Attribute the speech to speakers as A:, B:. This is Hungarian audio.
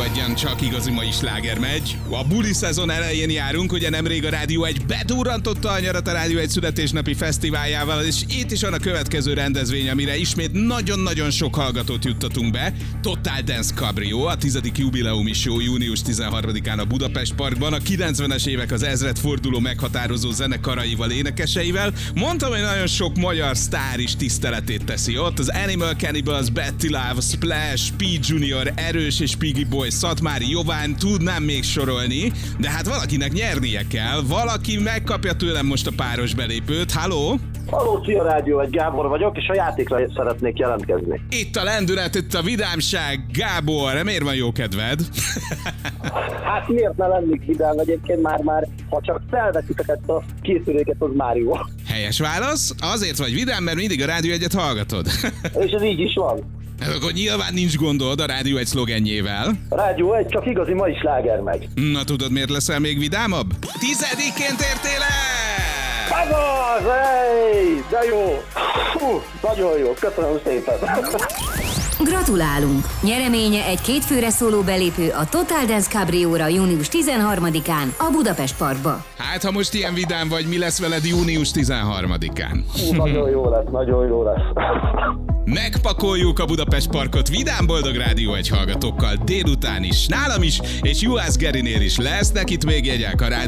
A: Egyen csak igazi mai sláger megy. A buli szezon elején járunk, ugye nemrég a Rádió 1 bedurrantotta a nyarat a Rádió 1 születésnapi fesztiváljával, és itt is van a következő rendezvény, amire ismét nagyon-nagyon sok hallgatót juttatunk be. Total Dance Cabrio, a 10. jubileumi show június 13-án a Budapest Parkban, a 90-es évek az ezredforduló meghatározó zenekaraival, énekeseivel. Mondtam, hogy nagyon sok magyar sztár is tiszteletét teszi ott. Az Animal Cannibals, Betty Love, Splash, P. Junior, Erős és Piggy Boy, Szatmári Jován, tudnám még sorolni, de hát valakinek nyernie kell. Valaki megkapja tőlem most a páros belépőt. Halló?
B: Halló, szia Rádió 1, Gábor vagyok, és a játékra szeretnék jelentkezni.
A: Itt a lendület, itt a vidámság. Gábor, miért van jó kedved?
B: Hát miért ne lennék vidám egyébként már, ha csak felveszitek ezt a készüléket, az már jó.
A: Helyes válasz. Azért vagy vidám, mert mindig a Rádió 1-et hallgatod.
B: És ez így is van.
A: Akkor nyilván nincs gondod a Rádió 1 szlogenjével.
B: A Rádió 1 csak igazi mai sláger megy.
A: Na tudod, miért leszel még vidámabb? 10-ként értél el!
B: Ez az! Hey, de jó! Hú, nagyon jó, köszönöm szépen!
C: Gratulálunk! Nyereménye egy kétfőre szóló belépő a Total Dance Cabrióra június 13-án a Budapest Parkba.
A: Hát, ha most ilyen vidám vagy, mi lesz veled június 13-án?
B: Nagyon jó lesz, nagyon jó lesz.
A: Megpakoljuk a Budapest Parkot vidám boldog Rádió 1 hallgatókkal délután is, nálam is, és Juhász Gerinél is lesznek itt még jegyek a Rádió